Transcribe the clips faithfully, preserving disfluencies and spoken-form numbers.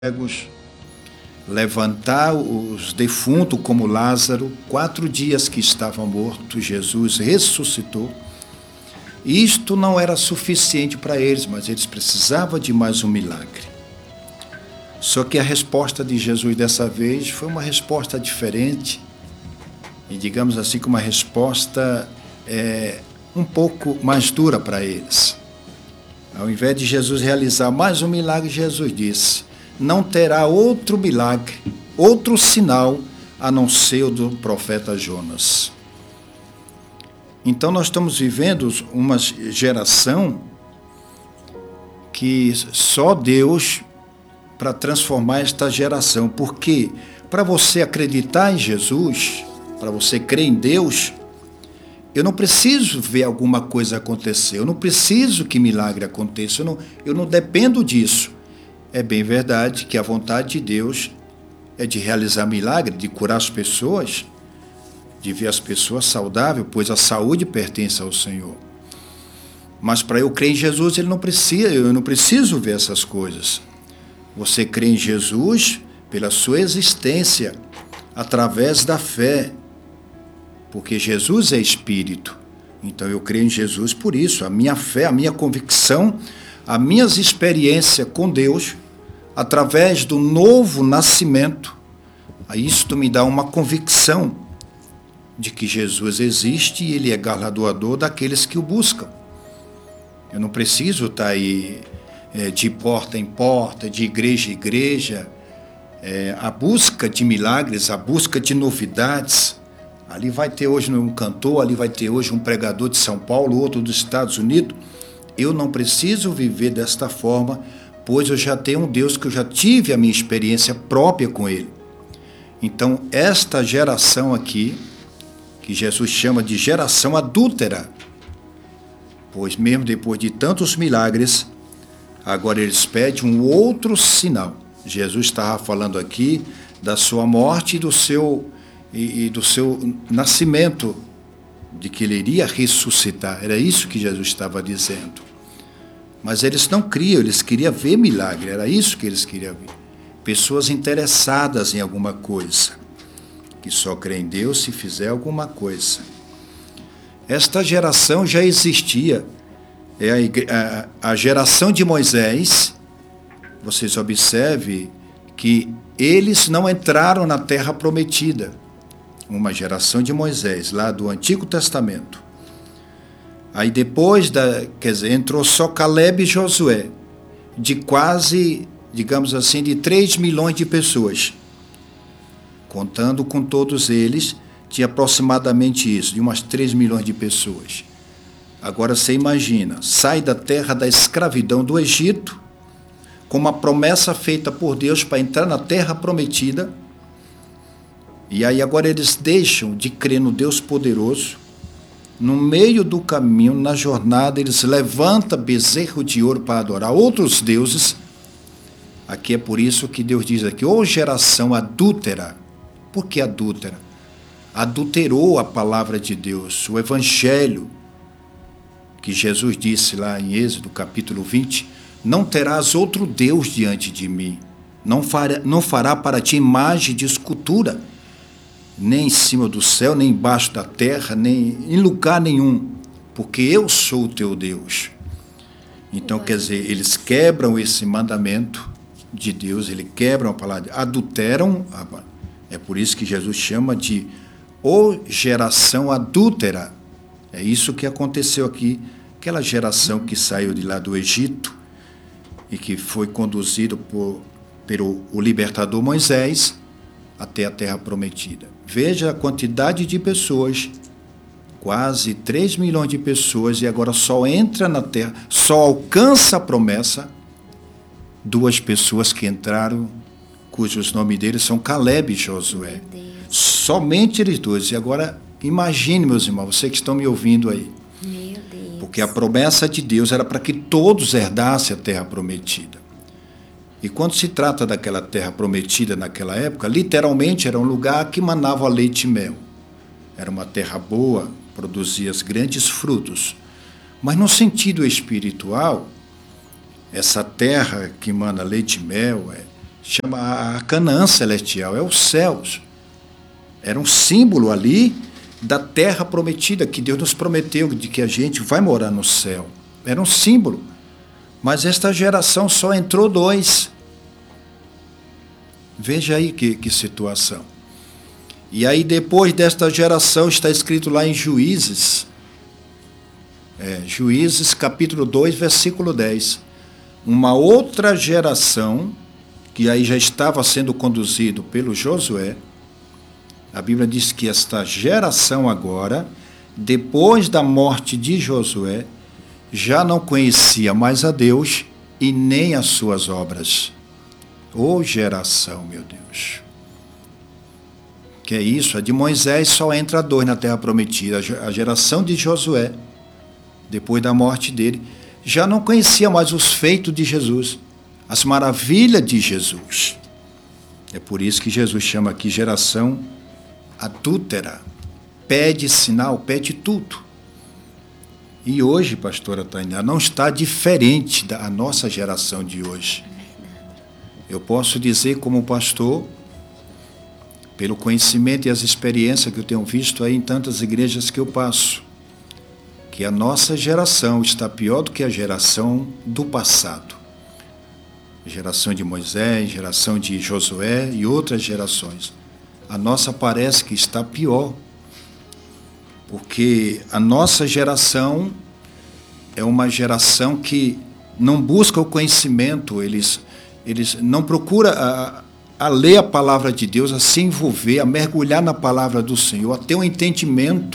cegos, levantar os defuntos como Lázaro, quatro dias que estava morto, Jesus ressuscitou. Isto não era suficiente para eles, mas eles precisavam de mais um milagre. Só que a resposta de Jesus dessa vez foi uma resposta diferente, e digamos assim, uma resposta é, um pouco mais dura para eles. Ao invés de Jesus realizar mais um milagre, Jesus disse: não terá outro milagre, outro sinal, a não ser o do profeta Jonas. Então nós estamos vivendo uma geração que só Deus para transformar esta geração, porque para você acreditar em Jesus, para você crer em Deus, eu não preciso ver alguma coisa acontecer, eu não preciso que milagre aconteça, eu não, eu não dependo disso. É bem verdade que a vontade de Deus é de realizar milagre, de curar as pessoas, de ver as pessoas saudáveis, pois a saúde pertence ao Senhor. Mas para eu crer em Jesus, ele não precisa, eu não preciso ver essas coisas. Você crê em Jesus pela sua existência, através da fé, porque Jesus é Espírito. Então eu creio em Jesus por isso. A minha fé, a minha convicção, as minhas experiências com Deus, através do novo nascimento, isto me dá uma convicção de que Jesus existe e ele é galardoador daqueles que o buscam. Eu não preciso estar aí é, de porta em porta, de igreja em igreja, é, a busca de milagres, a busca de novidades. Ali vai ter hoje um cantor, ali vai ter hoje um pregador de São Paulo, outro dos Estados Unidos. Eu não preciso viver desta forma, pois eu já tenho um Deus que eu já tive a minha experiência própria com Ele. Então, esta geração aqui, que Jesus chama de geração adúltera, pois mesmo depois de tantos milagres, agora eles pedem um outro sinal. Jesus estava falando aqui da sua morte e do seu, e, e do seu nascimento, de que ele iria ressuscitar. Era isso que Jesus estava dizendo. Mas eles não criam, eles queriam ver milagre, era isso que eles queriam ver. Pessoas interessadas em alguma coisa, que só crê em Deus se fizer alguma coisa. Esta geração já existia, é a, igre... a geração de Moisés. Vocês observem que eles não entraram na terra prometida. Uma geração de Moisés, lá do Antigo Testamento. Aí depois, da, quer dizer, entrou só Caleb e Josué, de quase, digamos assim, de três milhões de pessoas. Contando com todos eles, tinha aproximadamente isso, de umas três milhões de pessoas. Agora você imagina, sai da terra da escravidão do Egito, com uma promessa feita por Deus para entrar na terra prometida, e aí agora eles deixam de crer no Deus poderoso. No meio do caminho, na jornada, eles levantam bezerro de ouro para adorar outros deuses. Aqui é por isso que Deus diz aqui, ô geração adúltera. Por que adúltera? Adulterou a palavra de Deus, o evangelho, que Jesus disse lá em Êxodo, capítulo vinte, não terás outro Deus diante de mim, não fará, não fará para ti imagem de escultura, nem em cima do céu, nem embaixo da terra, nem em lugar nenhum, porque eu sou o teu Deus. Então, quer dizer, eles quebram esse mandamento de Deus, eles quebram a palavra, adulteram, é por isso que Jesus chama de ô geração adúltera. É isso que aconteceu aqui, aquela geração que saiu de lá do Egito e que foi conduzido por, pelo o libertador Moisés até a terra prometida. Veja a quantidade de pessoas, quase três milhões de pessoas, e agora só entra na terra, só alcança a promessa duas pessoas que entraram, cujos nomes deles são Caleb e Josué. Somente eles dois. E agora, imagine, meus irmãos, vocês que estão me ouvindo aí. Meu Deus. Porque a promessa de Deus era para que todos herdassem a terra prometida. E quando se trata daquela terra prometida naquela época, literalmente era um lugar que manava leite e mel. Era uma terra boa, produzia grandes frutos. Mas no sentido espiritual, essa terra que mana leite e mel, é, chama a Canaã celestial, é os céus. Era um símbolo ali da terra prometida, que Deus nos prometeu, de que a gente vai morar no céu. Era um símbolo. Mas esta geração só entrou dois. Veja aí que, que situação. E aí depois desta geração está escrito lá em Juízes, é, Juízes capítulo dois, versículo dez. Uma outra geração, que aí já estava sendo conduzido pelo Josué, a Bíblia diz que esta geração agora, depois da morte de Josué, já não conhecia mais a Deus e nem as suas obras. Ô geração, meu Deus! Que é isso? A de Moisés só entra dois na terra prometida. A geração de Josué, depois da morte dele, já não conhecia mais os feitos de Jesus, as maravilhas de Jesus. É por isso que Jesus chama aqui geração adúltera. Pede sinal, pede tudo. E hoje, pastora Tainá, não está diferente da nossa geração de hoje. Eu posso dizer como pastor, pelo conhecimento e as experiências que eu tenho visto aí em tantas igrejas que eu passo, que a nossa geração está pior do que a geração do passado. Geração de Moisés, geração de Josué e outras gerações. A nossa parece que está pior, porque a nossa geração é uma geração que não busca o conhecimento, eles, eles não procuram a, a ler a palavra de Deus, a se envolver, a mergulhar na palavra do Senhor, a ter um entendimento.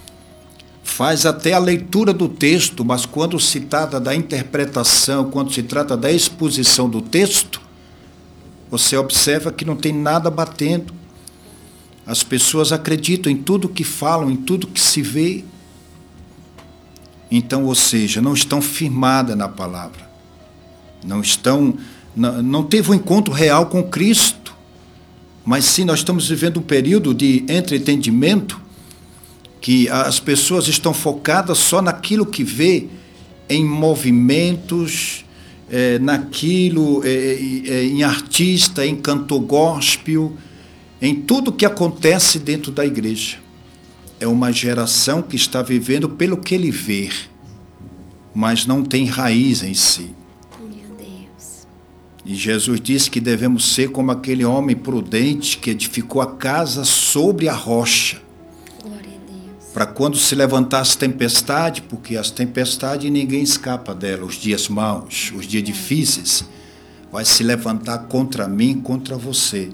Faz até a leitura do texto, mas quando se trata da interpretação, quando se trata da exposição do texto, você observa que não tem nada batendo. As pessoas acreditam em tudo que falam, em tudo que se vê. Então, ou seja, não estão firmadas na palavra. Não estão, não, não teve um encontro real com Cristo. Mas sim, nós estamos vivendo um período de entretenimento, que as pessoas estão focadas só naquilo que vê, em movimentos, é, naquilo, é, é, em artista, em cantor gospel, em tudo que acontece dentro da igreja. É uma geração que está vivendo pelo que ele vê, mas não tem raiz em si. Meu Deus. E Jesus disse que devemos ser como aquele homem prudente que edificou a casa sobre a rocha. Glória a Deus. Para quando se levantar as tempestades, porque as tempestades ninguém escapa dela, os dias maus, os dias difíceis, vai se levantar contra mim, contra você.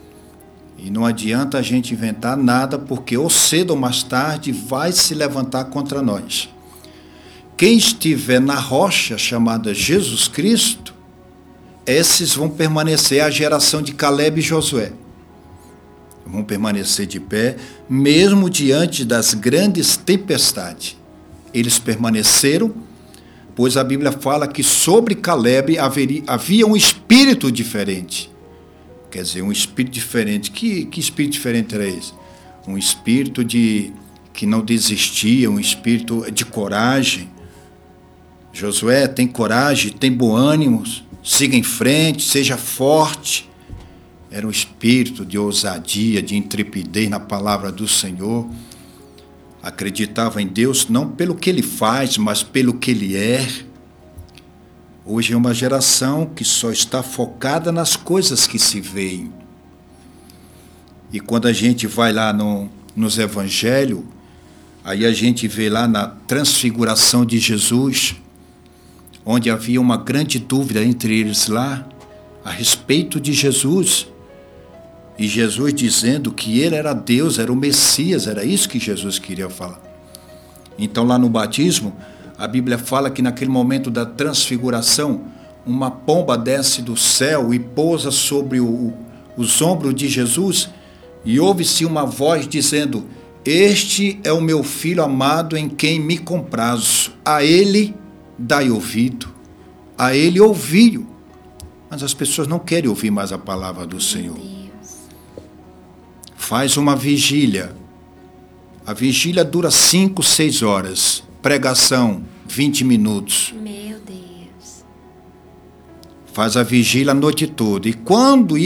E não adianta a gente inventar nada, porque ou cedo ou mais tarde vai se levantar contra nós. Quem estiver na rocha chamada Jesus Cristo, esses vão permanecer, a geração de Caleb e Josué. Vão permanecer de pé, mesmo diante das grandes tempestades. Eles permaneceram, pois a Bíblia fala que sobre Caleb haveria, havia um espírito diferente. Quer dizer, um espírito diferente. Que, que espírito diferente era esse? Um espírito de, que não desistia, um espírito de coragem. Josué, tem coragem, tem bom ânimo, siga em frente, seja forte. Era um espírito de ousadia, de intrepidez na palavra do Senhor. Acreditava em Deus não pelo que Ele faz, mas pelo que Ele é. Hoje é uma geração que só está focada nas coisas que se veem. E quando a gente vai lá no, nos evangelhos, aí a gente vê lá na transfiguração de Jesus, onde havia uma grande dúvida entre eles lá, a respeito de Jesus. E Jesus dizendo que ele era Deus, era o Messias, era isso que Jesus queria falar. Então lá no batismo, a Bíblia fala que naquele momento da transfiguração, uma pomba desce do céu e pousa sobre o, os ombros de Jesus, e ouve-se uma voz dizendo: este é o meu filho amado em quem me comprazo, a ele dai ouvido, a ele ouvi-o. Mas as pessoas não querem ouvir mais a palavra do Senhor. Faz uma vigília. A vigília dura cinco, seis horas. Pregação, vinte minutos. Meu Deus. faz a vigília a noite toda. E quando